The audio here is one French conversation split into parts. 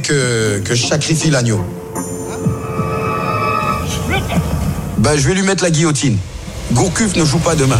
que je sacrifie l'agneau. Je vais lui mettre la guillotine. Gourcuff ne joue pas demain.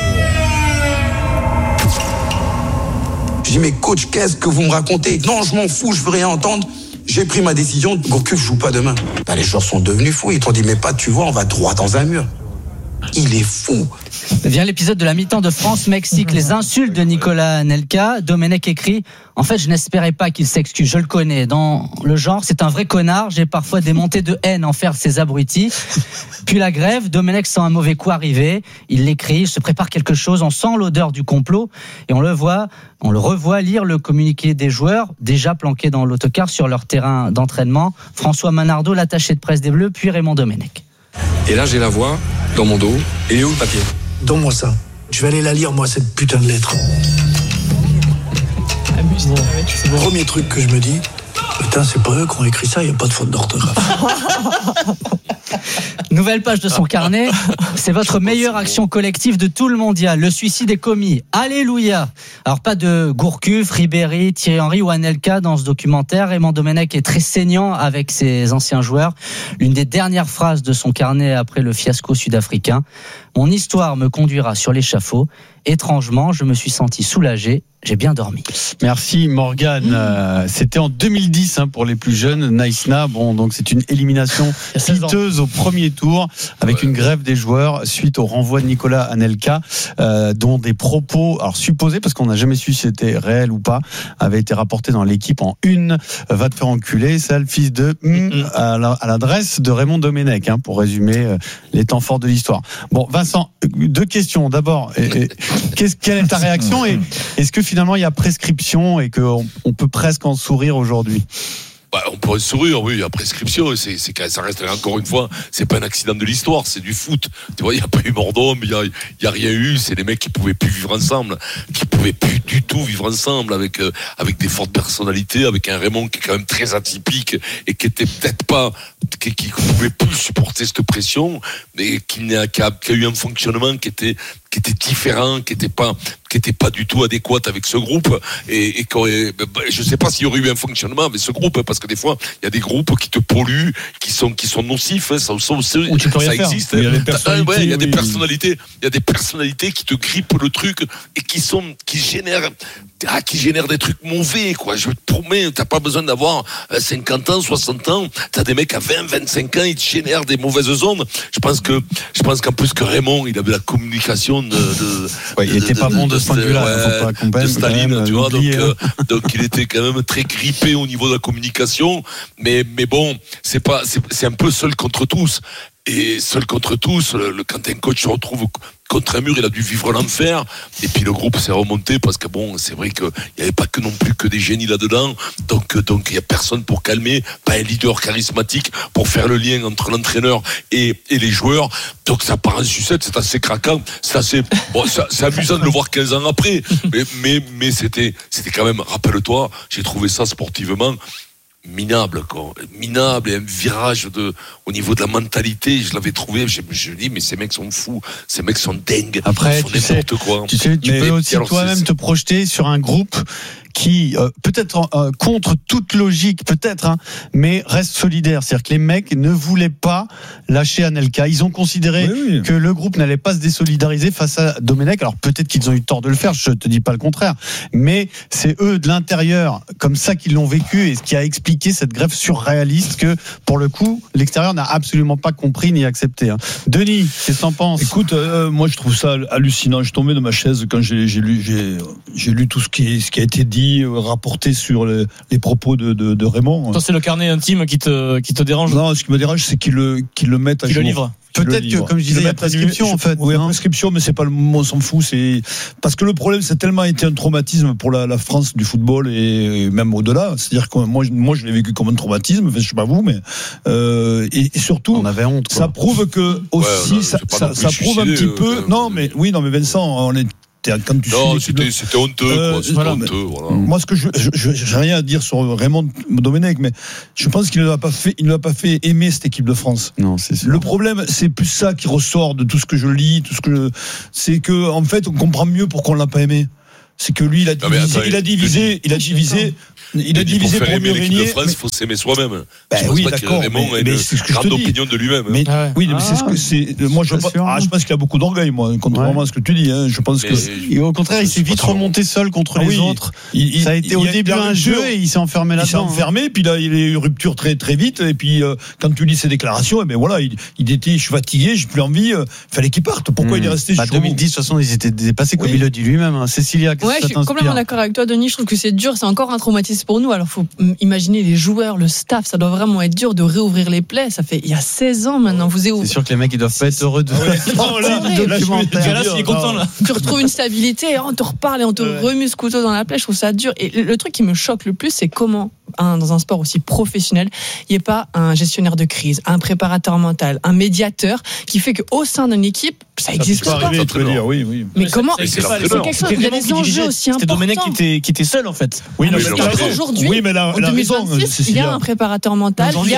Je dis, mais coach, qu'est-ce que vous me racontez? Non, je m'en fous, je veux rien entendre. J'ai pris ma décision, Gourcuff joue pas demain. Les joueurs sont devenus fous, ils t'ont dit, mais pas, tu vois, on va droit dans un mur. Il est fou. Vient l'épisode de la mi-temps de France-Mexique, les insultes de Nicolas Anelka. Domenech écrit: en fait, je n'espérais pas qu'il s'excuse, je le connais. Dans le genre, c'est un vrai connard, j'ai parfois des montées de haine envers ces abrutis. Puis la grève, Domenech sent un mauvais coup arriver. Il l'écrit, il se prépare quelque chose, on sent l'odeur du complot. Et on le revoit lire le communiqué des joueurs, déjà planqués dans l'autocar sur leur terrain d'entraînement. François Manardo, l'attaché de presse des Bleus, puis Raymond Domenech. Et là, j'ai la voix dans mon dos. Et il est où le papier? Donne-moi ça. Je vais aller la lire, moi, cette putain de lettre. Premier truc que je me dis, putain, c'est pas eux qui ont écrit ça, il n'y a pas de faute d'orthographe. Nouvelle page de son carnet. C'est votre meilleure action collective de tout le mondial. Le suicide est commis. Alléluia. Alors, pas de Gourcuff, Ribéry, Thierry Henry ou Anelka dans ce documentaire. Raymond Domenech est très saignant avec ses anciens joueurs. L'une des dernières phrases de son carnet après le fiasco sud-africain: mon histoire me conduira sur l'échafaud. Étrangement, je me suis senti soulagé. J'ai bien dormi. Merci Morgane. C'était en 2010 pour les plus jeunes. Naïsna, donc c'est une élimination piteuse au premier tour avec une grève des joueurs suite au renvoi de Nicolas Anelka, dont des propos, alors supposés, parce qu'on n'a jamais su si c'était réel ou pas, avaient été rapportés dans l'équipe en une. Va te faire enculer, ça, le fils de à l'adresse de Raymond Domenech, pour résumer les temps forts de l'histoire. Bon, Vincent, deux questions. D'abord, quelle est ta réaction, et est-ce que finalement il y a prescription et qu'on peut presque en sourire aujourd'hui? On pourrait sourire, oui, il y a prescription, c'est ça reste, encore une fois, c'est pas un accident de l'histoire, c'est du foot. Tu vois, il n'y a pas eu mort d'homme, il y a rien eu, c'est des mecs qui pouvaient plus vivre ensemble, qui pouvaient plus du tout vivre ensemble, avec des fortes personnalités, avec un Raymond qui est quand même très atypique et qui était peut-être pas, qui pouvait plus supporter cette pression, mais qui a eu un fonctionnement qui était différent, qui était pas du tout adéquat avec ce groupe, et je sais pas s'il y aurait eu un fonctionnement avec ce groupe, parce que des fois il y a des groupes qui te polluent, qui sont nocifs, ça existe. Il y a des personnalités qui te grippent le truc et qui génèrent des trucs mauvais, quoi. Je te promets, t'as pas besoin d'avoir 50 ans, 60 ans, t'as des mecs à 20, 25 ans, ils te génèrent des mauvaises ondes. Je pense qu'en plus que Raymond, il avait la communication il était pas bon de ce point de vue-là, de Staline, tu vois, donc il était quand même très grippé au niveau de la communication, mais bon, c'est un peu seul contre tous. Et seul contre tous, quand un coach se retrouve contre un mur, il a dû vivre l'enfer. Et puis le groupe s'est remonté, parce que c'est vrai qu'il n'y avait pas non plus que des génies là-dedans. Donc il n'y a personne pour calmer, pas un leader charismatique pour faire le lien entre l'entraîneur et les joueurs. Donc ça part en sucette, c'est assez craquant, c'est amusant de le voir 15 ans après. Mais c'était quand même, rappelle-toi, j'ai trouvé ça sportivement minable, et un virage au niveau de la mentalité, je l'avais trouvé, je me dis, mais ces mecs sont fous, ces mecs sont dingues. Après, ils font n'importe quoi. Tu peux aussi toi-même te projeter sur un groupe qui peut-être contre toute logique, peut-être, mais reste solidaire. C'est-à-dire que les mecs ne voulaient pas lâcher Anelka. Ils ont considéré que le groupe n'allait pas se désolidariser face à Domenech. Alors peut-être qu'ils ont eu tort de le faire, je te dis pas le contraire, mais c'est eux de l'intérieur, comme ça, qu'ils l'ont vécu, et ce qui a expliqué cette grève surréaliste que, pour le coup, l'extérieur n'a absolument pas compris ni accepté. Denis, qu'est-ce que t'en penses? Écoute, moi je trouve ça hallucinant. Je tombais de ma chaise quand j'ai lu tout ce qui a été dit, rapporté sur les propos de Raymond. Toi, c'est le carnet intime qui te dérange? Non, ce qui me dérange, c'est qu'ils le mettent à jour. Le livre. Peut-être que, comme je disais, il y a prescription, en fait. Oui, il y a prescription, mais c'est pas le mot, on s'en fout. Parce que le problème, c'est tellement été un traumatisme pour la France du football, et même au-delà. C'est-à-dire que moi, je l'ai vécu comme un traumatisme. Enfin, je sais pas vous, mais et surtout, on avait honte, quoi. Ça prouve que aussi, ça prouve un petit peu. Non, mais Vincent, on est. C'était honteux, voilà. Moi, j'ai rien à dire sur Raymond Domenech, mais je pense qu'il ne l'a pas fait aimer cette équipe de France. Non, c'est sûr. Le problème, c'est plus ça qui ressort de tout ce que je lis, c'est que, en fait, on comprend mieux pourquoi on l'a pas aimé. c'est que lui, il a divisé pour mieux régner. De France, il faut s'aimer soi-même. Oui, d'accord. Mais c'est ce que grande je te dis. opinion de lui-même. Mais oui, mais c'est ce que c'est. Moi, je pense qu'il a beaucoup d'orgueil, moi, contrairement à ce que tu dis. Je pense que. Et au contraire, il s'est vite remonté seul contre les autres. Ça a été au début un jeu et il s'est enfermé là-dedans. Il s'est enfermé, puis là, il a eu rupture très très vite. Et puis quand tu lis ses déclarations, ben voilà, il était, je suis fatigué, j'ai plus envie. Fallait qu'il parte. Pourquoi il est resté jusqu'au bout? 2010, de toute façon, ils étaient dépassés, comme il le dit lui-même. Cécilia, qu'est-ce que ça t'inspire? Je suis complètement d'accord avec toi, Denis. Je trouve que c'est dur, c'est encore un traumatisme pour nous. Alors, faut imaginer les joueurs, le staff, ça doit vraiment être dur de réouvrir les plaies. Ça fait il y a 16 ans maintenant. C'est sûr que les mecs, ils doivent pas être heureux de Là, il est content là. Tu retrouves une stabilité, on te reparle et on te remue ce couteau dans la plaie. Je trouve ça dur. Et le truc qui me choque le plus, c'est comment, dans un sport aussi professionnel, il n'y ait pas un gestionnaire de crise, un préparateur mental, un médiateur qui fait qu'au sein d'une équipe, ça n'existe pas. Oui. Mais comment? C'est quelque chose. Il y a des enjeux aussi importants. C'était Domenech qui était seul en fait. Oui, aujourd'hui, en 2026, il y a un préparateur mental. Il y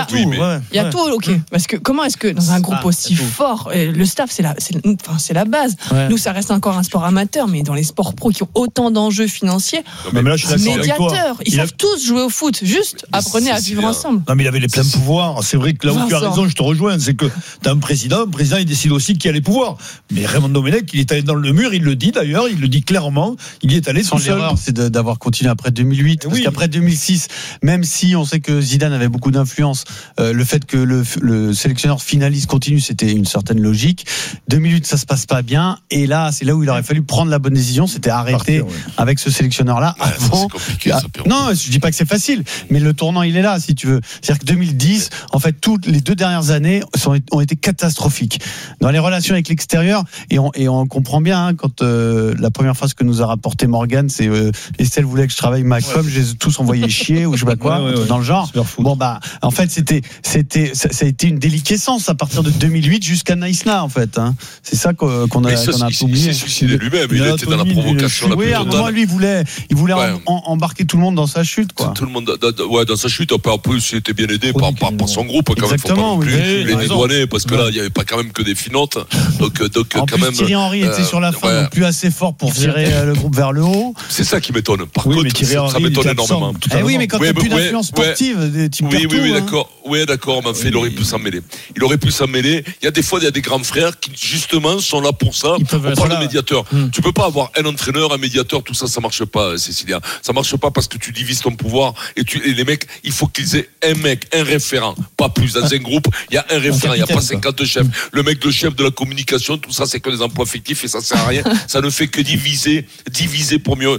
a tout. Ok. Parce que comment est-ce que dans un groupe aussi fort, le staff, c'est la base. Nous, ça reste encore un sport amateur, mais dans les sports pro qui ont autant d'enjeux financiers, médiateurs, ils savent tous jouer au foot. Juste apprenez à vivre ensemble. Non, mais il avait les pleins pouvoirs. C'est vrai que là où tu as raison, je te rejoins. C'est que tu as un président, il décide aussi qui a les pouvoirs. Mais Raymond Domenech, il est allé dans le mur, il le dit d'ailleurs, il le dit clairement, il y est allé tout seul. L'erreur, c'est d'avoir continué après 2008. Parce qu'après 2006, même si on sait que Zidane avait beaucoup d'influence, le fait que le sélectionneur finaliste continue, c'était une certaine logique. 2008, ça se passe pas bien. Et là, c'est là où il aurait fallu prendre la bonne décision, c'était arrêter avec ce sélectionneur-là avant. C'est compliqué, ça, non, je dis pas que c'est facile, mais le tournant, il est là, si tu veux. C'est-à-dire que 2010, en fait, toutes les 2 dernières années ont été catastrophiques. Dans les relations avec l'extérieur, et on comprend bien, quand la première phrase que nous a rapporté Morgan, c'est Estelle voulait que je travaille Malcolm, je les ai tous envoyés chier, ou je sais pas quoi, dans le genre. Bon, en fait, ça a été une déliquescence à partir de 2008 jusqu'à Naïsna, en fait. C'est ça qu'on a oublié. Il s'est suicidé lui-même, il était dans la provocation la plus totale. Oui, à un moment, lui, il voulait embarquer tout le monde dans sa chute, quoi. Tout le monde, dans sa chute, en plus, il était bien aidé par son groupe, quand même. Exactement, faut pas non plus les dédouaner, parce que là, il n'y avait pas quand même que des finottes. Donc, en quand plus, même. Thierry Henry était sur la fin, donc plus assez fort pour tirer le groupe vers le haut. C'est ça qui m'étonne. Par contre, ça m'étonne énormément. Oui, mais quand tu n'as plus d'influence sportive, tu perds tout. Oui, d'accord, mais il aurait pu s'en mêler. Il y a des fois, il y a des grands frères qui, justement, sont là pour ça. On parle de médiateur. Tu peux pas avoir un entraîneur, un médiateur, tout ça marche pas, Cécilia. Ça marche pas parce que tu divises ton pouvoir et les mecs, il faut qu'ils aient un référent, pas plus. Dans un groupe, il y a un référent, il n'y a pas 50 chefs. Le mec, le chef de la communication, tout ça, c'est que des emplois fictifs et ça sert à rien. Ça ne fait que diviser pour mieux.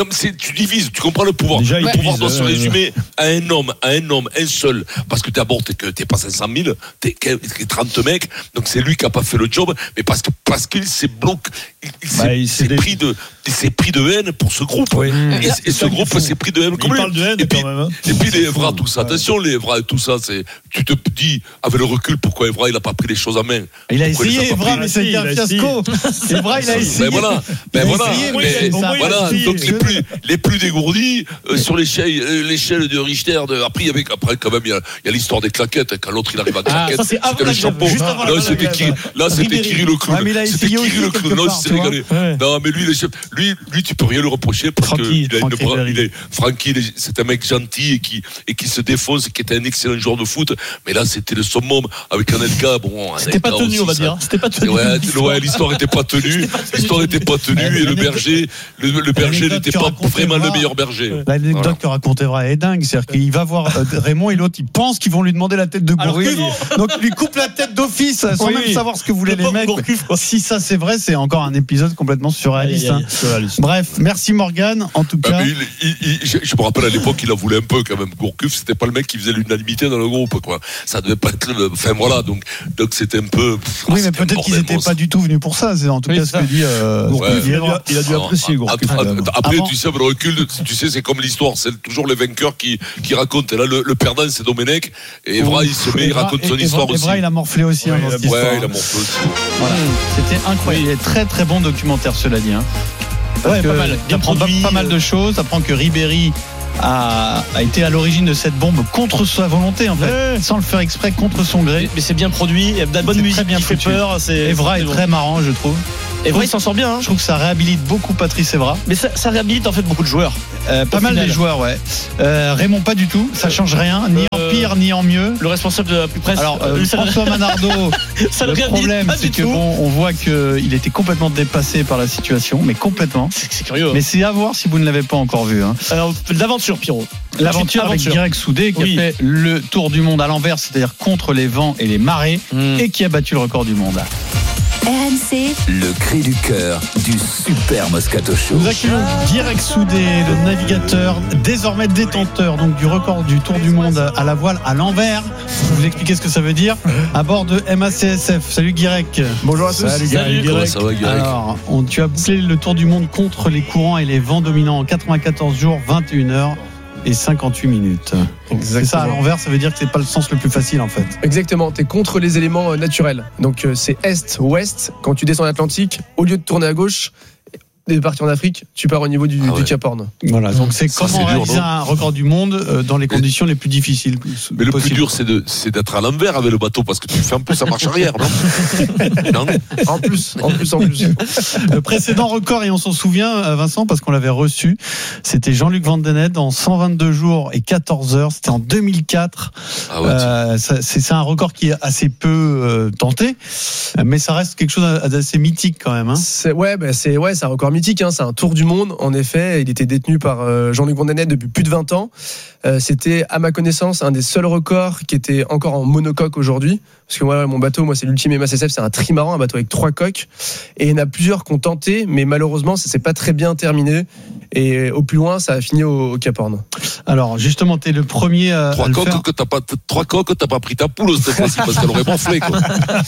Tu divises, tu comprends le pouvoir. Déjà, le pouvoir doit se résumer à un homme, un seul. Parce que d'abord, t'es pas 500 000, t'es 30 mecs, donc c'est lui qui a pas fait le job, mais parce qu'il s'est bloqué, il s'est pris de haine pour ce groupe. Oui. Et ce groupe s'est pris de haine. Il parle de haine quand même. Et puis les Evra, tout ça. Attention, les Evra et tout ça, tu te dis, avec le recul, pourquoi Evra, il a pas pris les choses en main. Il a essayé, Evra, mais ça a été un fiasco. Evra, il a essayé. Voilà. Donc les plus dégourdis, sur l'échelle de Richter, après, quand même, il y a l'histoire des claquettes, quand l'autre, il arrive à claquette. C'était le chapeau. Là, c'était Kiri le clown. C'était Kiri le clown. Là, c'est sénégalais. Non, mais lui, tu peux rien lui reprocher parce que Francky, c'est un mec gentil et qui se défonce, qui était un excellent joueur de foot. Mais là, c'était le summum avec Anelka. Bon, c'était pas tenu, on va dire. C'était pas tenu. Ouais, l'histoire était pas tenue. Et le berger n'était pas vraiment le meilleur berger. L'anecdote que raconte Evra est dingue. C'est-à-dire qu'il va voir Raymond et l'autre, il pense qu'ils vont lui demander la tête de Gourcuff. Donc il lui coupe la tête d'office sans même savoir ce que voulaient les mecs. Si ça c'est vrai, c'est encore un épisode complètement surréaliste. Bref, merci Morgan. En tout cas, je me rappelle à l'époque, il a voulu un peu quand même. Gourcuff, c'était pas le mec qui faisait l'unanimité dans le groupe, quoi. Ça devait pas être. Enfin voilà, donc c'était un peu. Oui, mais peut-être qu'ils n'étaient pas du tout venus pour ça. C'est en tout cas ce que dit Gourcuff. Il a dû apprécier Gourcuff. Après, tu sais, avec le recul, c'est comme l'histoire. C'est toujours les vainqueurs qui racontent. Et là, le perdant, c'est Domenech. Et Evra, il raconte son histoire aussi. Evra, il a morflé aussi. Ouais, il a morflé aussi. Voilà. C'était incroyable. Très très bon documentaire, cela dit. Parce que pas mal. Bien produit. Pas mal de choses. T'apprends que Ribéry a été à l'origine de cette bombe contre sa volonté, en fait, sans le faire exprès, contre son gré. Mais c'est bien produit. Il y a de la bonne musique qui fait peur. Evra est très marrant, je trouve. Evra, il s'en sort bien. Je trouve que ça réhabilite beaucoup Patrice Evra. Mais ça réhabilite en fait beaucoup de joueurs. Pas mal des joueurs, ouais. Raymond, pas du tout. Ça change rien, ni en pire, ni en mieux. Le responsable de la plus presse. Alors, François Manardo, le problème, c'est que on voit qu'il était complètement dépassé par la situation, mais complètement. C'est curieux. Mais c'est à voir si vous ne l'avez pas encore vu. Alors, l'aventure, Pierrot. L'aventure avec Guirec Soudé qui a fait le tour du monde à l'envers, c'est-à-dire contre les vents et les marées, et qui a battu le record du monde. RMC, le cri du cœur du Super Moscato Show. Nous accueillons Guirec Soudé, le navigateur désormais détenteur donc du record du tour du monde à la voile à l'envers. Je vais vous expliquer ce que ça veut dire à bord de MACSF. Salut Guirec. Bonjour à tous. Salut Guirec. Ça va Guirec? Alors, tu as bouclé le tour du monde contre les courants et les vents dominants en 94 jours, 21 heures et 58 minutes. Exactement. C'est ça, à l'envers, ça veut dire que c'est pas le sens le plus facile en fait. Exactement, tu es contre les éléments naturels. Donc c'est est-ouest. Quand tu descends l'Atlantique, au lieu de tourner à gauche et de partir en Afrique, tu pars au niveau du Cap Horn. Voilà, donc c'est comment réaliser un record du monde dans les conditions les plus difficiles. Mais le plus dur, c'est d'être à l'envers avec le bateau, parce que tu fais un peu sa marche arrière, non? En plus. Le précédent record, et on s'en souvient, Vincent, parce qu'on l'avait reçu, c'était Jean-Luc Van Den Ende en 122 jours et 14 heures. C'était en 2004. C'est un record qui est assez peu tenté, mais ça reste quelque chose d'assez mythique quand même. Hein. C'est un record mythique. C'est un tour du monde. En effet, il était détenu par Jean-Luc Van Den Ende depuis plus de 20 ans. C'était, à ma connaissance, un des seuls records qui était encore en monocoque aujourd'hui. Parce que mon bateau, c'est l'Ultime MACSF, c'est un trimaran, un bateau avec 3 coques. Et il y en a plusieurs qui ont tenté, mais malheureusement, ça s'est pas très bien terminé. Et au plus loin, ça a fini au Cap Horn. Alors, justement, t'es le premier à 3 coques, t'as pas pris ta poule cette fois-ci, parce qu'elle aurait morflé, quoi.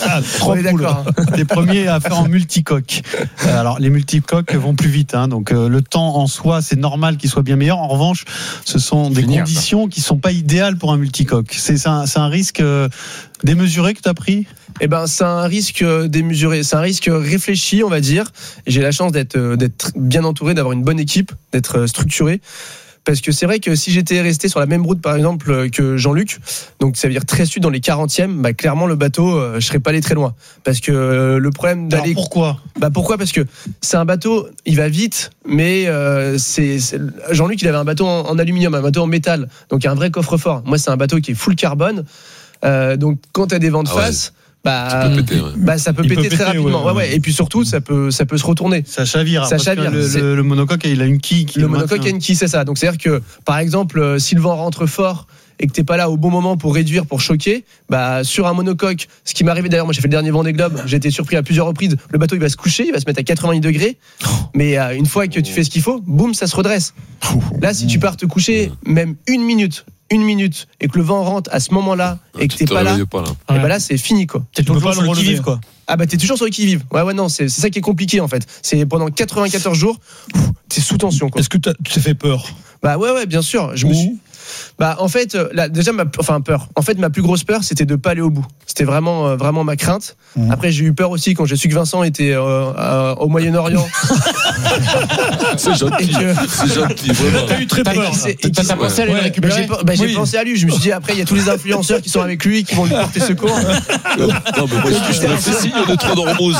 3 poules. T'es premier à faire en multicoque. Alors, les multicoques vont plus vite, hein, donc le temps en soi, c'est normal qu'il soit bien meilleur. En revanche, ce sont des conditions qui sont pas idéales pour un multicoque. C'est un risque démesuré que tu as pris? C'est un risque démesuré, c'est un risque réfléchi, on va dire. J'ai la chance d'être bien entouré, d'avoir une bonne équipe, d'être structuré. Parce que c'est vrai que si j'étais resté sur la même route, par exemple, que Jean-Luc, donc ça veut dire très sud dans les 40e, clairement le bateau, je serais pas allé très loin. Parce que le problème d'aller. Alors pourquoi ? Pourquoi ? Parce que c'est un bateau, il va vite, mais Jean-Luc, il avait un bateau en aluminium, un bateau en métal, donc il y a un vrai coffre-fort. Moi, c'est un bateau qui est full carbone, donc quand tu as des vents de face. Ça peut péter très rapidement. Ouais. Et puis surtout, ça peut se retourner. Ça chavire. Le monocoque, il a une quille. Le monocoque a une quille, c'est ça. Donc c'est-à-dire que, par exemple, si le vent rentre fort et que t'es pas là au bon moment pour réduire, pour choquer, sur un monocoque, ce qui m'est arrivé d'ailleurs, moi j'ai fait le dernier Vendée Globe, j'ai été surpris à plusieurs reprises, le bateau il va se coucher, il va se mettre à 90 degrés, mais une fois que tu fais ce qu'il faut, boum, ça se redresse. Là, si tu pars te coucher même une minute et que le vent rentre à ce moment-là et que t'es pas là, là c'est fini quoi. T'es toujours sur le qui-vive quoi. T'es toujours sur le qui-vive. Ouais non, c'est ça qui est compliqué en fait. C'est pendant 94 jours, t'es sous tension quoi. Est-ce que tu t'es fait peur? Ouais, bien sûr. Je me suis. En fait, déjà, peur. En fait, ma plus grosse peur, c'était de pas aller au bout. C'était vraiment ma crainte. Après, j'ai eu peur aussi quand j'ai su que Vincent était au Moyen-Orient. C'est gentil. Vraiment. T'as eu très peur. T'as pensé à aller le récupérer? J'ai pensé à lui. Je me suis dit, après, il y a tous les influenceurs qui sont avec lui, qui vont lui porter secours. Non, mais moi, je t'ai fait signe de trop d'Ormuz.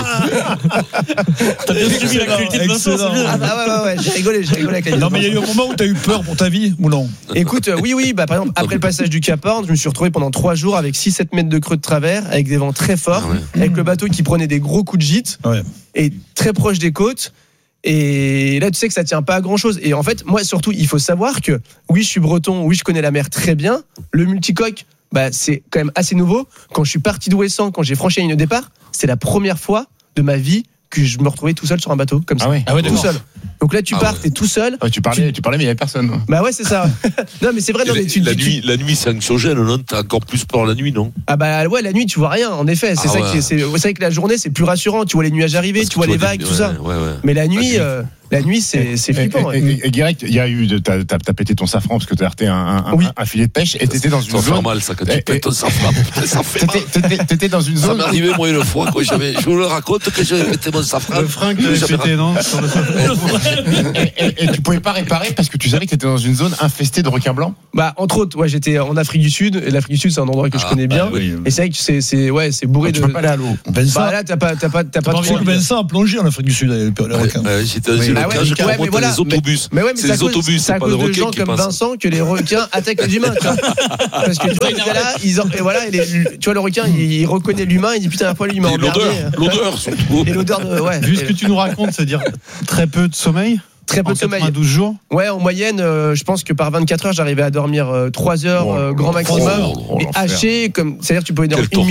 T'as bien suivi l'actualité de Vincent, c'est bien. Ouais, j'ai rigolé avec la. Non, mais il y a eu un moment où t'as eu peur pour ta vie, ou non? Écoute, oui, par exemple, après le passage du Cap Horn, je me suis retrouvé pendant 3 jours avec 6-7 mètres de creux de travers, avec des vents très forts, avec le bateau qui prenait des gros coups de gîte, et très proche des côtes. Et là, tu sais que ça tient pas à grand chose. Et en fait, moi, surtout, il faut savoir que, oui, je suis breton, oui, je connais la mer très bien. Le multicoque, c'est quand même assez nouveau. Quand je suis parti d'Ouessant, quand j'ai franchi la ligne de départ, c'est la première fois de ma vie que je me retrouvais tout seul sur un bateau, comme ça. Tout seul. Donc là, tu pars, t'es tout seul. Tu parlais, mais il n'y avait personne. Ouais, c'est ça. Non, mais c'est vrai. La nuit, c'est anxiogène, non? T'as encore plus peur la nuit, non? Ouais, la nuit, tu vois rien, en effet. C'est vrai que la journée, c'est plus rassurant. Tu vois les nuages arriver, tu vois les vagues, tout ça. Mais la nuit, La nuit, c'est flippant. Et direct, il y a eu, t'as pété ton safran parce que t'as heurté un filet de pêche et t'étais dans une zone. Ça fait mal, ça, quand tu pètes ton safran. Ça fait mal. T'étais dans une zone. Ça m'est arrivé, moi, une fois, quoi. Je vous le raconte que j'avais pété mon safran. Le frein que t'avais pété, non? Et tu pouvais pas réparer parce que tu savais que t'étais dans une zone infestée de requins blancs? Bah, entre autres, ouais, j'étais en Afrique du Sud. Et l'Afrique du Sud, c'est un endroit que je connais bien. Et c'est vrai que c'est bourré de. Tu peux pas aller à l'eau. Bah, là, t'as pas trop. Vincent a plongé en Afrique du Sud avec les requins. J'étais dans une cage, je remonte les autobus. Mais ouais, mais c'est les autobus, c'est à cause de gens comme Vincent que les requins attaquent les humains. Parce que tu vois, là, et voilà, tu vois, le requin, il reconnaît l'humain, il dit putain, à quoi l'humain. L'odeur, surtout. Et l'odeur de. Ouais. Vu ce que tu nous racontes, c'est-à-dire très peu de sommeil. Très peu de sommeil. 12 jours. Ouais, en moyenne, je pense que par 24 heures, j'arrivais à dormir 3 heures grand maximum. Et haché, c'est-à-dire que tu pouvais dormir une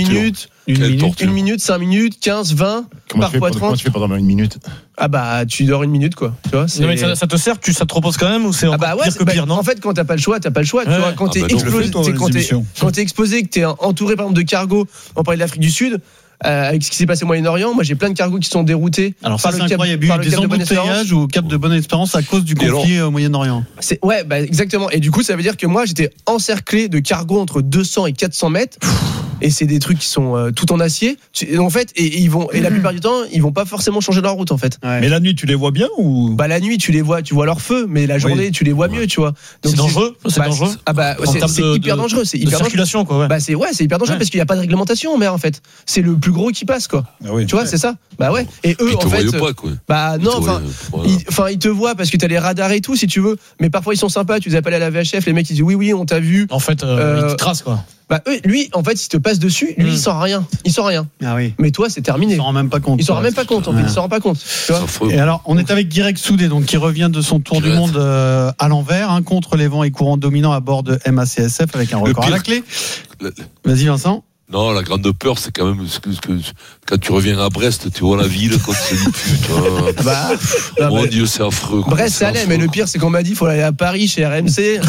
minute, 5 minutes, 15, 20, parfois 30. Comment tu fais pour dormir une minute? Ah bah, tu dors une minute, quoi. Tu vois, non, mais ça te sert, ça te repose quand même ou c'est encore pire que pire, non? En fait, quand t'as pas le choix, t'as pas le choix. Tu vois, quand t'es explosé, quand t'es exposé, que t'es entouré, par exemple, de cargos, on parlait de l'Afrique du Sud. Avec ce qui s'est passé au Moyen-Orient, moi j'ai plein de cargos qui sont déroutés. Alors ça c'est incroyable, il y a eu des embouteillages au Cap de Bonne-Espérance à cause du conflit au Moyen-Orient. Ouais, bah exactement. Et du coup ça veut dire que moi j'étais encerclé de cargos entre 200 et 400 mètres. Et c'est des trucs qui sont tout en acier. En fait, et la plupart du temps, ils vont pas forcément changer leur route en fait. Ouais. Mais la nuit, tu les vois bien ou? Bah la nuit, tu vois leur feu, mais la journée, tu les vois mieux, tu vois. Donc, c'est dangereux. C'est dangereux. Ah bah c'est hyper dangereux. C'est hyper circulation quoi. Ouais. Bah c'est hyper dangereux parce qu'il y a pas de réglementation en mer en fait. C'est le plus gros qui passe quoi. Ah oui. Tu vois, c'est ça. Bah ouais. Et eux en fait. Pas, quoi. Bah non, ils te voient parce que t'as les radars et tout si tu veux. Mais parfois ils sont sympas. Tu les appelles à la VHF, les mecs ils disent oui, on t'a vu. En fait, ils te tracent quoi. Bah lui, en fait, s'il te passe dessus, lui, il sent rien. Ah oui. Mais toi, c'est terminé. Il s'en rend même pas compte. Il s'en rend même pas compte. En fait, il s'en rend pas compte. Tu vois. Et alors, on est avec Guirec Soudé, donc qui revient de son tour du monde à l'envers, contre les vents et courants dominants à bord de MACSF avec un record à la clé. Vas-y, Vincent. Non, la grande peur, c'est quand même quand tu reviens à Brest, tu vois la ville, quand c'est du pute. Mon Dieu, c'est affreux. Brest, ça allait, mais le pire, c'est qu'on m'a dit, il faut aller à Paris chez RMC.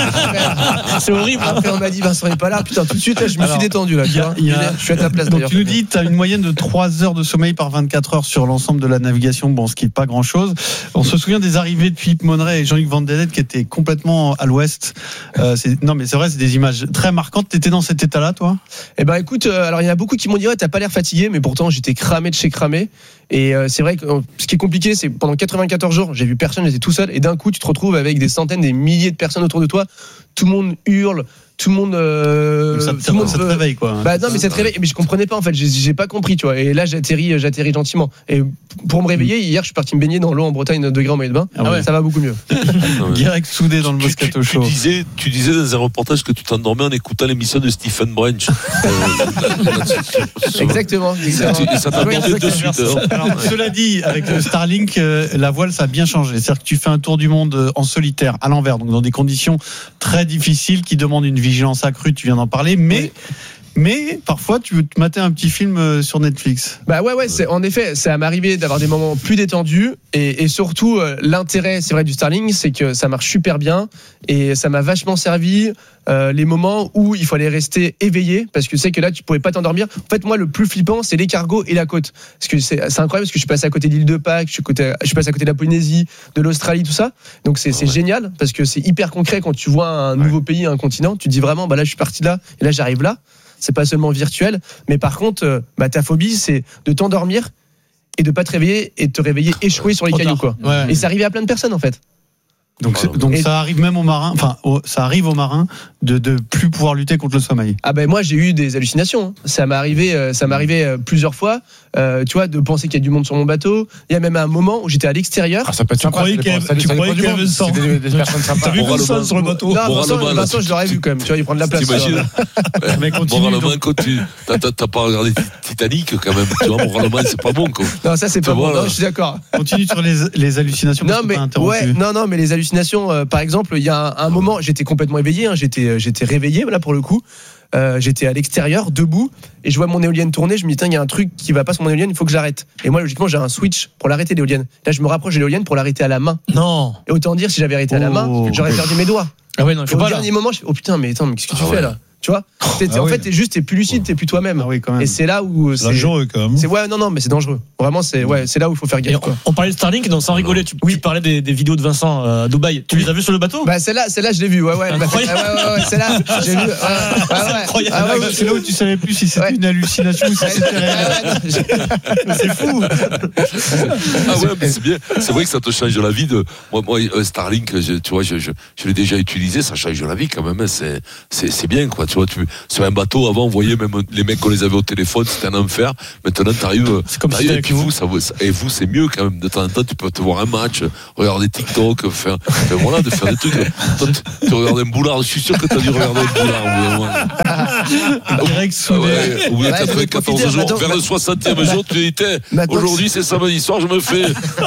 C'est horrible. Après, on m'a dit, Vincent n'est pas là. Putain, tout de suite, je me suis détendu, là. Je suis à ta place, d'ailleurs. Donc, tu nous dis, tu as une moyenne de 3 heures de sommeil par 24 heures sur l'ensemble de la navigation. Bon, ce qui n'est pas grand chose. On se souvient des arrivées de Philippe Monneret et Jean-Luc Van Delet qui étaient complètement à l'ouest. Non, mais c'est vrai, c'est des images très marquantes. T'étais dans cet état-là, toi? Eh ben, écoute, alors il y en a beaucoup qui m'ont dit ouais, t'as pas l'air fatigué, mais pourtant j'étais cramé de chez cramé. Et c'est vrai que ce qui est compliqué, c'est pendant 94 jours, j'ai vu personne, j'étais tout seul, et d'un coup tu te retrouves avec des centaines, des milliers de personnes autour de toi, tout le monde hurle. Tout le monde ça te réveille quoi. Bah non mais ça te réveille, mais je comprenais pas en fait, j'ai pas compris tu vois. Et là j'atterris gentiment. Et pour me réveiller hier, je suis parti me baigner dans l'eau en Bretagne 2 degrés en maillot de bain. Ça va beaucoup mieux. Guirec Soudé dans le Moscato Show. Tu disais dans un reportage que tu t'endormais en écoutant l'émission de Stephen Branch. Exactement. Ça t'a dormi de suite. Alors, cela dit, avec le Starlink, la voile ça a bien changé. C'est-à-dire que tu fais un tour du monde en solitaire, à l'envers, donc dans des conditions très difficiles qui demandent une vigilance accrue, tu viens d'en parler, mais parfois tu veux te mater un petit film sur Netflix. Bah ouais, en effet, ça m'est arrivé d'avoir des moments plus détendus et surtout l'intérêt, c'est vrai, du Starlink, c'est que ça marche super bien et ça m'a vachement servi les moments où il fallait rester éveillé parce que c'est que là tu pouvais pas t'endormir. En fait, moi le plus flippant c'est les cargos et la côte parce que c'est incroyable parce que je suis passé à côté de l'île de Pâques, je suis passé à côté de la Polynésie, de l'Australie, tout ça. Donc c'est génial parce que c'est hyper concret quand tu vois un nouveau pays, un continent, tu te dis vraiment bah là je suis parti là et là j'arrive là. C'est pas seulement virtuel, mais par contre, ta phobie, c'est de t'endormir et de pas te réveiller et de te réveiller échoué sur les cailloux, quoi. Ouais. Et ça arrivait à plein de personnes, en fait. Donc ça arrive même aux marins, ça arrive aux marins de plus pouvoir lutter contre le sommeil. Ah ben moi j'ai eu des hallucinations. Ça m'est arrivé plusieurs fois. Tu vois, de penser qu'il y a du monde sur mon bateau. Il y a même un moment où j'étais à l'extérieur. Ah, ça peut être sympa. Tu croyais qu'il y avait Vincent. Des personnes sympas. T'as vu Vincent sur le bateau? Non, Vincent, je l'aurais vu quand même. Tu vois, il prend de la place. T'imagines? Moralement, quand t'as pas regardé Titanic quand même. Tu vois, moralement, c'est pas bon, quoi. Non, ça c'est pas bon. Non, je suis d'accord. Continue sur les hallucinations. Non, mais les hallucinations. Par exemple, il y a un moment, j'étais complètement éveillé. J'étais réveillé là pour le coup. J'étais à l'extérieur, debout, et je vois mon éolienne tourner. Je me dis, il y a un truc qui va pas sur mon éolienne, il faut que j'arrête. Et moi, logiquement, j'ai un switch pour l'arrêter, l'éolienne. Là, je me rapproche de l'éolienne pour l'arrêter à la main. Non. Et autant dire, si j'avais arrêté à la main, j'aurais perdu mes doigts. Ah ouais, non, il faut au pas. Dernier moment, je fais, oh putain, mais attends, mais qu'est-ce que tu fais là? Tu vois, en fait, t'es plus lucide, t'es plus toi-même. Ah oui, quand même. Et c'est là où c'est dangereux quand même. Non, mais c'est dangereux. Vraiment, c'est là où il faut faire gaffe. On parlait de Starlink, donc sans rigoler, tu parlais des vidéos de Vincent à Dubaï. Tu les as vues sur le bateau ? Bah celle-là, je l'ai vue. Ouais. Celle-là, j'ai vu. C'est là où tu savais plus si c'était une hallucination ou si c'était réel. C'est fou. Ah ouais, mais c'est bien. C'est vrai que ça te change la vie. Moi, Starlink, tu vois, je l'ai déjà utilisé, ça change la vie quand même. C'est bien, quoi. Tu vois, sur un bateau, avant, on voyait même les mecs qu'on les avait au téléphone, c'était un enfer. Maintenant, t'arrives. C'est comme si et puis vous, c'est mieux quand même. De temps en temps, tu peux te voir un match, regarder TikTok, faire de faire des trucs. Toi, tu regardes un boulard, je suis sûr que t'as dû regarder un boulard. Direct soudé. Au bout de 94 jours, vers le 60e jour, tu étais. Aujourd'hui, c'est samedi soir, je fais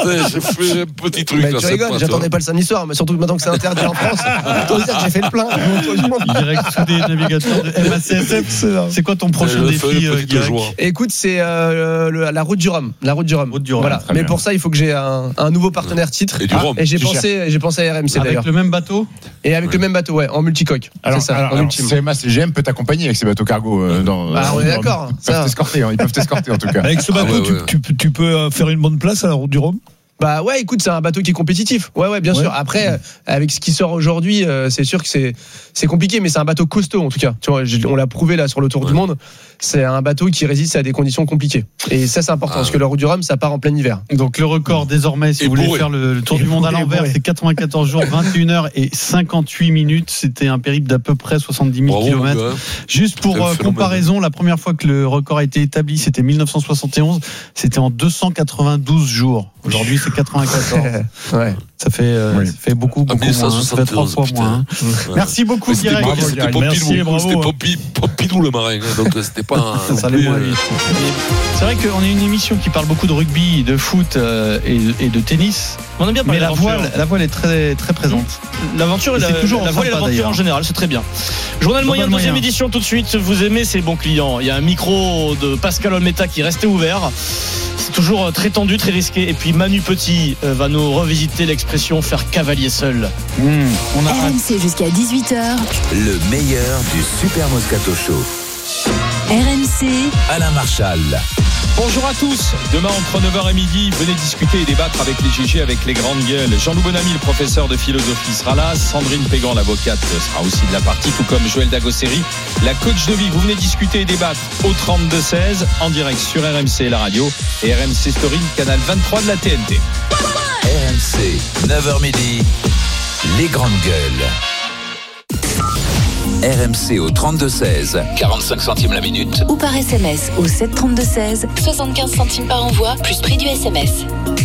un petit truc. Tu rigoles, j'attendais pas le samedi soir, mais surtout maintenant que c'est interdit en France, j'ai fait le plein. Direct soudé, navigateur de MACSF. C'est quoi ton prochain défi, Écoute, c'est la route du Rhum. Voilà. Mais pour ça, il faut que j'ai un nouveau partenaire titre. Et du Rhum. Et j'ai pensé à RMC d'ailleurs. Avec le même bateau ? Et avec le même bateau, ouais, en multicoque. Alors, CMA CGM peut t'accompagner avec ces bateaux cargo. On est d'accord. Ils peuvent t'escorter en tout cas. Avec ce bateau, tu peux faire une bonne place à la route du Rhum ? Bah ouais, écoute, c'est un bateau qui est compétitif. Ouais, bien sûr. Après, avec ce qui sort aujourd'hui, c'est sûr que c'est compliqué, mais c'est un bateau costaud en tout cas. Tu vois, on l'a prouvé là sur le Tour du Monde. C'est un bateau qui résiste à des conditions compliquées. Et ça, c'est important parce que la route du Rhum, ça part en plein hiver. Donc le record désormais, si vous voulez faire le Tour du Monde à l'envers, c'est 94 jours, 21 heures et 58 minutes. C'était un périple d'à peu près 70 000 km. Juste pour comparaison, la première fois que le record a été établi, c'était 1971. C'était en 292 jours. Aujourd'hui, c'est 94. Ouais. Ça fait beaucoup moins. Ça fait 3 fois moins. Merci beaucoup, Guirec. C'était Pompidou le marin. Donc c'était pas ça allait moins vite. C'est vrai qu'on est une émission qui parle beaucoup de rugby, de foot et de tennis. On aime bien parler mais la voile est très, très présente. L'aventure et la voile et l'aventure en général, c'est très bien. Journal moyen, deuxième édition tout de suite. Vous aimez ces bons clients. Il y a un micro de Pascal Olmeta qui restait ouvert. C'est toujours très tendu, très risqué. Et puis Manu Petit va nous revisiter l'expression faire cavalier seul. On a RMC jusqu'à 18h. Le meilleur du Super Moscato Show. RMC Alain Marchal. Bonjour à tous. Demain entre 9h et midi, venez discuter et débattre avec les GG, avec les grandes gueules. Jean-Loup Bonamy, le professeur de philosophie, sera là. Sandrine Pégan, l'avocate, sera aussi de la partie, tout comme Joël Dagosseri, la coach de vie. Vous venez discuter et débattre au 32-16 en direct sur RMC et la radio et RMC Story, canal 23 de la TNT. RMC, 9h midi, les grandes gueules. RMC au 32-16, 45 centimes la minute. Ou par SMS au 732-16, 75 centimes par envoi, plus prix du SMS.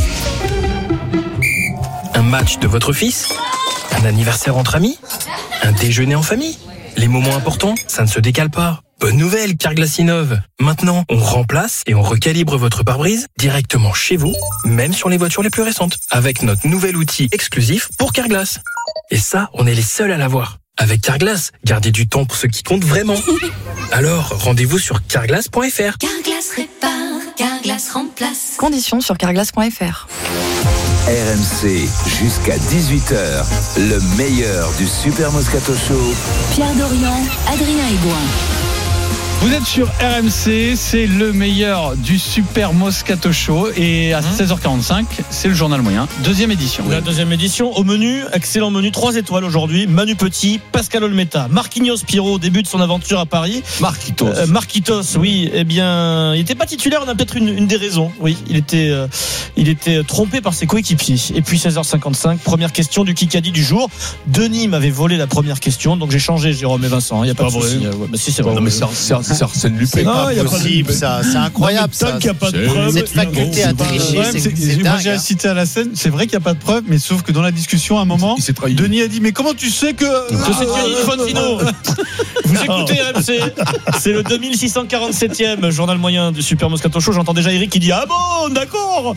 Un match de votre fils ? Un anniversaire entre amis ? Un déjeuner en famille ? Les moments importants, ça ne se décale pas. Bonne nouvelle, Carglass innove. Maintenant, on remplace et on recalibre votre pare-brise directement chez vous, même sur les voitures les plus récentes, avec notre nouvel outil exclusif pour Carglass. Et ça, on est les seuls à l'avoir. Avec Carglass, gardez du temps pour ce qui compte vraiment. Alors, rendez-vous sur carglass.fr. Carglass répare, Carglass remplace. Conditions sur carglass.fr. RMC jusqu'à 18h, le meilleur du Super Moscato Show. Pierre Dorian, Adrien Aigouin. Vous êtes sur RMC, c'est le meilleur du Super Moscato Show et à 16h45, c'est le journal moyen, deuxième édition. La deuxième édition, au menu, excellent menu, 3 étoiles aujourd'hui, Manu Petit, Pascal Olmeta, Marquinhos Pirot débute son aventure à Paris. Marquitos, oui, eh bien, il n'était pas titulaire, on a peut-être une des raisons, oui, il était trompé par ses coéquipiers. Et puis 16h55, première question du Kikadi du jour. Denis m'avait volé la première question, donc j'ai changé Jérôme et Vincent, il n'y a pas de souci. Si, c'est vrai. Non, mais c'est Arsène Lupin. C'est pas possible, ça. C'est incroyable, ça. Tant qu'il n'y a pas de preuve. Cette faculté à tricher, c'est dingue. Moi, j'ai assisté à la scène. C'est vrai qu'il n'y a pas de preuve, mais sauf que dans la discussion, à un moment, Denis a dit, mais comment tu sais que c'est Thierry Infantino. Vous écoutez RMC. C'est le 2647e journal moyen du Super Moscato Show. J'entends déjà Eric qui dit, ah bon, d'accord.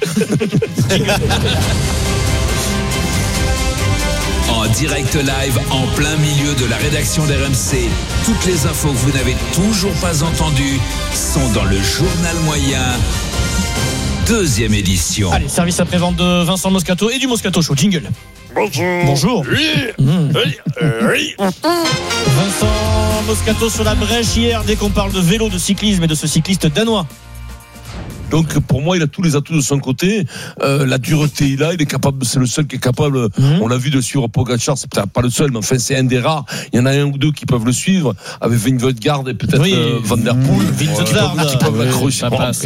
En direct live, en plein milieu de la rédaction d'RMC, toutes les infos que vous n'avez toujours pas entendues sont dans le journal moyen, deuxième édition. Allez, service après-vente de Vincent Moscato et du Moscato Show. Jingle. Bonjour. Oui. Vincent Moscato sur la brèche hier dès qu'on parle de vélo, de cyclisme et de ce cycliste danois. Donc pour moi, il a tous les atouts de son côté. La dureté, il est capable. C'est le seul qui est capable. On l'a vu de suivre Pogacar. C'est peut-être pas le seul, mais enfin c'est un des rares. Il y en a un ou deux qui peuvent le suivre. Avec Vingegaard et peut-être Van der Poel, qui peuvent l'accrocher.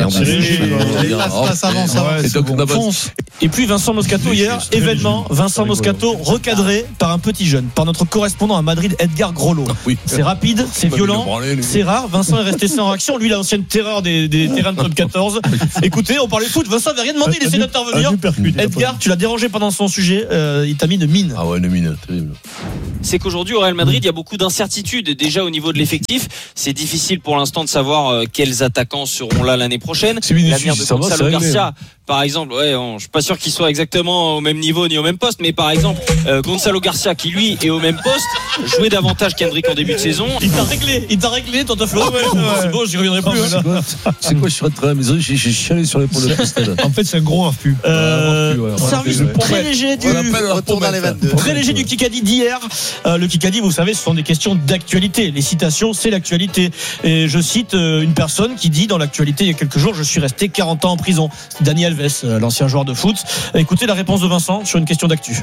Et puis Vincent Moscato hier, événement. Vincent Moscato recadré par un petit jeune, par notre correspondant à Madrid, Edgar Grollo. C'est rapide, c'est violent, c'est rare. Vincent est resté sans réaction. Lui, l'ancienne terreur des terrains de top 14. Écoutez, on parlait foot, Vincent n'avait rien demandé, il essaie d'intervenir. Edgar, tu l'as dérangé pendant son sujet, il t'a mis une mine. Ah ouais, une mine, terrible. C'est qu'aujourd'hui au Real Madrid, il y a beaucoup d'incertitudes. Déjà au niveau de l'effectif, c'est difficile pour l'instant de savoir quels attaquants seront là l'année prochaine. L'avenir de Gonzalo Garcia, par exemple, je suis pas sûr qu'il soit exactement au même niveau ni au même poste, mais par exemple, Gonzalo Garcia qui lui est au même poste, jouait davantage qu'Hendrick en début de saison. Il t'a réglé, Tante Flo. C'est bon, j'y reviendrai plus. C'est quoi, je suis rentré à la maison, j'ai chialé sur l'épaule de Christelle. En fait, c'est un gros affût. Service très léger du Kikadi d'hier. Le Kikadi, vous savez, ce sont des questions d'actualité. Les citations, c'est l'actualité. Et je cite une personne qui dit dans l'actualité il y a quelques jours, je suis resté 40 ans en prison. Daniel Alves, l'ancien joueur de foot. Écoutez la réponse de Vincent sur une question d'actu.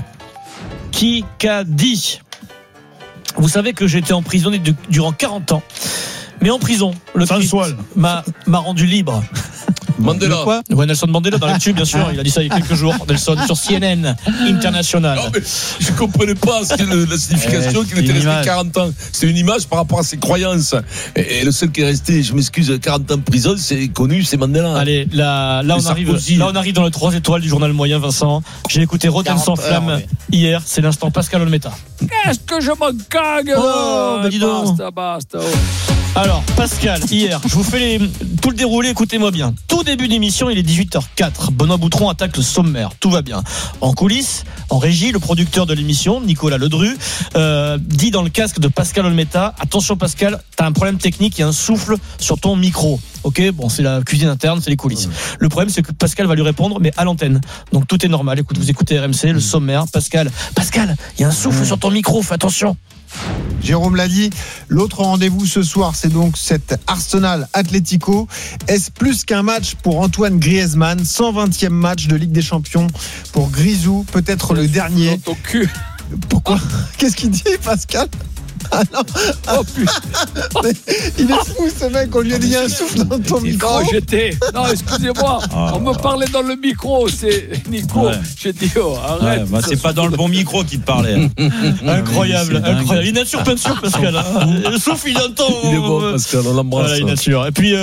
Kikadi. Vous savez que j'ai été emprisonné durant 40 ans. Mais en prison, le Christ m'a rendu libre. Mandela. Quoi ? Ouais, Nelson Mandela dans l'actu, bien sûr. Il a dit ça il y a quelques jours. Nelson sur CNN International. Non, mais je comprenais pas la signification qu'il était resté 40 ans. C'est une image par rapport à ses croyances. Et le seul qui est resté, je m'excuse, 40 ans de prison, c'est connu, c'est Mandela. Allez, là on arrive dans les 3 étoiles du journal moyen, Vincent. J'ai écouté Rotten sans flamme hier. C'est l'instant Pascal Olmeta. Qu'est-ce que je me gagne? Dis donc. Basta. Alors, Pascal, hier, je vous fais tout le déroulé, écoutez-moi bien. Tout début d'émission, il est 18h04. Benoît Boutron attaque le sommaire. Tout va bien. En coulisses, en régie, le producteur de l'émission, Nicolas Ledru, dit dans le casque de Pascal Olmeta, attention Pascal, t'as un problème technique, il y a un souffle sur ton micro. Ok, bon, c'est la cuisine interne, c'est les coulisses. Le problème, c'est que Pascal va lui répondre, mais à l'antenne. Donc tout est normal. Écoute, vous écoutez RMC, le sommaire. Pascal, il y a un souffle sur ton micro, fais attention. Jérôme l'a dit, l'autre rendez-vous ce soir, c'est donc cet Arsenal Atlético. Est-ce plus qu'un match pour Antoine Griezmann, 120e match de Ligue des Champions pour Grisou, peut-être le dernier. Pourquoi ? Qu'est-ce qu'il dit, Pascal ? Ah non. Mais il est fou ce mec, on lui a dit un souffle dans ton micro. Non, excusez-moi, on me parlait dans le micro, c'est Nico. J'ai dit arrête. C'est pas dans le bon micro qu'il te parlait. Incroyable. Il nature plein de sûr, Pascal. Sauf il entend. Il est bon, Pascal, on l'embrasse. Voilà, il nature. Et puis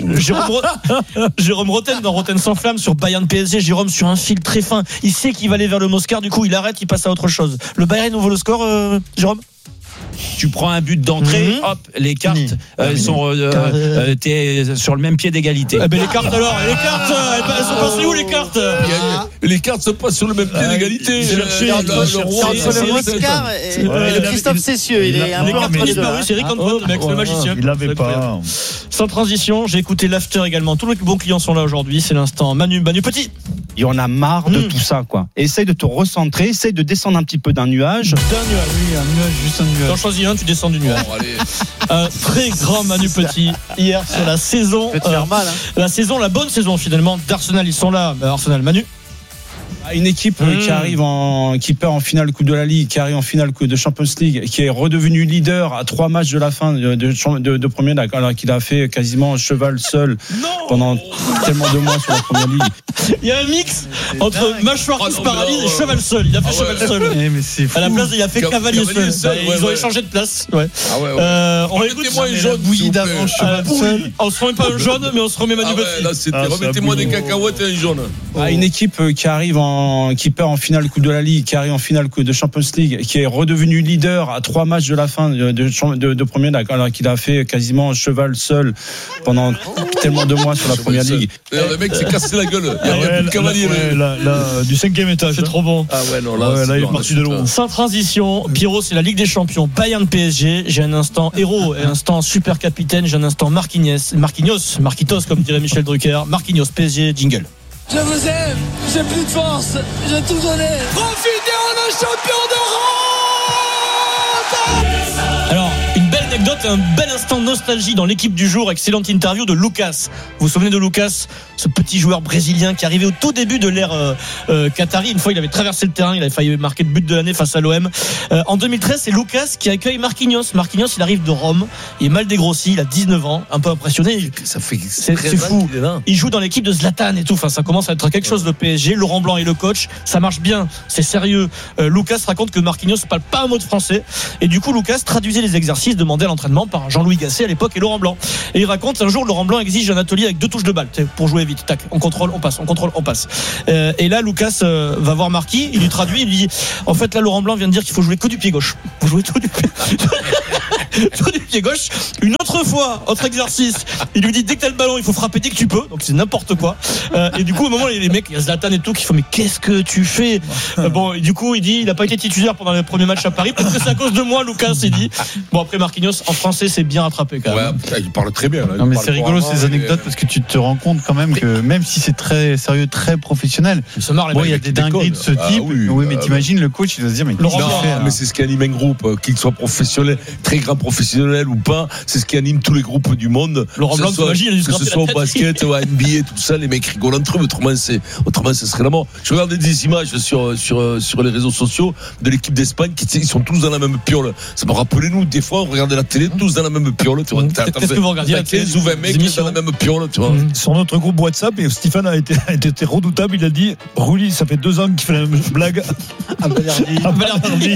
Jérôme Roten dans Roten sans flamme sur Bayern PSG. Jérôme sur un fil très fin. Il sait qu'il va aller vers le Moscar, du coup il arrête, il passe à autre chose. Le Bayern ouvre le score, Jérôme. Tu prends un but d'entrée, hop, les cartes sont t'es sur le même pied d'égalité. Les cartes alors, elles sont passées où les cartes? Les cartes sont pas sur le même pied d'égalité. C'est entre le Moscar et le Christophe Cessieux. Il est un peu entre les deux. C'est Eric Antoine, le mec, le magicien. Il l'avait pas. Sans transition, j'ai écouté l'after également. Tous les bons clients sont là aujourd'hui. C'est l'instant Manu Petit. Et on a marre de tout ça, quoi. Essaye de te recentrer, essaye de descendre un petit peu d'un nuage. Juste un nuage. T'en choisis un, tu descends du nuage. Un très grand Manu Petit hier sur la saison. La bonne saison finalement d'Arsenal. Ils sont là. Arsenal, Manu. Une équipe qui perd en finale Coupe de la Ligue, qui arrive en finale Coupe de Champions League, qui est redevenu leader à 3 matchs de la fin de première, alors qu'il a fait quasiment cheval seul pendant tellement de mois sur la première ligue. Il y a un mix entre mâchoire qui se paralyse et cheval seul. Il a fait cheval seul. À la place, il a fait cavalier seul. Ils ont échangé de place. On remettez-moi un jaune bouillie d'avant. On se remet pas un jaune, mais on se remet Manu Petit. Remettez-moi des cacahuètes et un jaune. Une équipe qui perd en finale Coupe de la Ligue, qui arrive en finale Coupe de Champions League, qui est redevenu leader à 3 matchs de la fin de première, alors qu'il a fait quasiment cheval seul pendant tellement de mois sur la première ligue. Le mec s'est cassé la gueule. Il n'y a plus de cavalier. Du 5e étage. C'est trop bon. Là il est parti de loin. Sans transition, Pierrot, c'est la Ligue des Champions. Bayern PSG. J'ai un instant héros et un instant super capitaine. J'ai un instant Marquinhos, comme dirait Michel Drucker. Marquinhos, PSG, jingle. Je vous aime, j'ai plus de force, j'ai tout donné. Profitez, on est champion d'Europe. Alors, une belle anecdote, un bel instant de nostalgie dans l'équipe du jour. Excellente interview de Lucas. Vous vous souvenez de Lucas, ce petit joueur brésilien qui arrivait au tout début de l'ère qatari. Une fois, il avait traversé le terrain, il avait failli marquer le but de l'année face à l'OM. En 2013, c'est Lucas qui accueille Marquinhos. Marquinhos, il arrive de Rome, il est mal dégrossi, il a 19 ans, un peu impressionné. C'est fou. Il joue dans l'équipe de Zlatan et tout. Enfin, ça commence à être quelque chose de PSG. Laurent Blanc est le coach, ça marche bien, c'est sérieux. Lucas raconte que Marquinhos ne parle pas un mot de français et du coup Lucas traduisait les exercices demandés à l'entraînement par Jean-Louis Gasset à l'époque et Laurent Blanc. Et il raconte un jour Laurent Blanc exige un atelier avec 2 touches de balle pour jouer vite. Tac, on contrôle, on passe, on contrôle, on passe. Et là Lucas va voir Marquis, il lui traduit, il lui dit en fait là Laurent Blanc vient de dire qu'il faut jouer que du pied gauche. Vous jouez tout du pied tout du pied gauche. Une autre fois, autre exercice, il lui dit dès que t'as le ballon, il faut frapper dès que tu peux. Donc c'est n'importe quoi. Et du coup au moment où les mecs, il y a Zlatan et tout qui font mais qu'est-ce que tu fais? Bon, et du coup il dit il a pas été titulaire pendant le premier match à Paris parce que c'est à cause de moi. Lucas il dit bon après Marquinhos en français c'est bien rattrapé quand même. Ouais, il parle très bien. Là. Non mais c'est rigolo ces anecdotes parce que tu te rends compte quand même que même si c'est très sérieux, très professionnel, bon il y a des dingueries de ce type. Oui, mais t'imagines le coach il doit se dire mais qu'est-ce qu'il fait? Mais c'est ce qui anime un groupe, qu'il soit professionnel, très grand professionnel ou pas, c'est ce qui anime tous les groupes du monde. Laurent Blanc, que ce soit au basket, au NBA, tout ça, les mecs rigolent entre eux. Autrement, ce serait la mort. Je regardais des images sur les réseaux sociaux de l'équipe d'Espagne ils sont tous dans la même piole. Ça me rappelait nous des fois on regardait la télé tous dans la même piole. Tu vois, qu'est-ce que vous regardez 15 ou 20 mecs dans la même piole. Tu vois. Sur notre groupe WhatsApp, et Stéphane a été redoutable. Il a dit Rulli, ça fait 2 ans qu'il fait la même blague à Balerdi.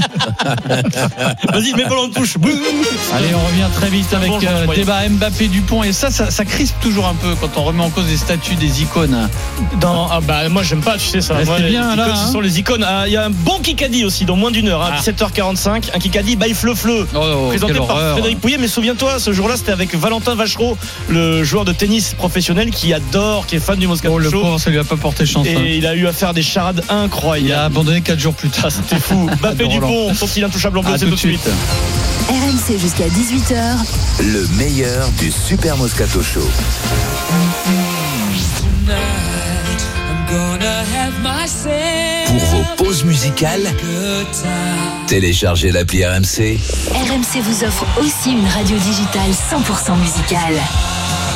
Vas-y, mets ballon de touche. Allez, on revient très vite avec débat Mbappé Dupont et ça crispe toujours un peu quand on remet en cause les statuts des icônes. Moi j'aime pas, tu sais ça. C'est bien là. Ce sont les icônes. Il y a un bon Kikadi aussi dans moins d'une heure, à 17h45, un Kikadi by Fleu, présenté par Frédéric Pouillet. Mais souviens-toi, ce jour-là, c'était avec Valentin Vachereau, le joueur de tennis professionnel qui est fan du Moscato Show. Le pauvre, ça lui a pas porté chance. Et il a eu à faire des charades incroyables. Il a abandonné 4 jours plus tard. C'était fou. Mbappé Dupont, sont-ils intouchables en bleu? C'est tout de suite. RMC jusqu'à 18h. Le meilleur du Super Moscato Show. Pour vos pauses musicales, téléchargez l'appli RMC. RMC vous offre aussi une radio digitale 100% musicale.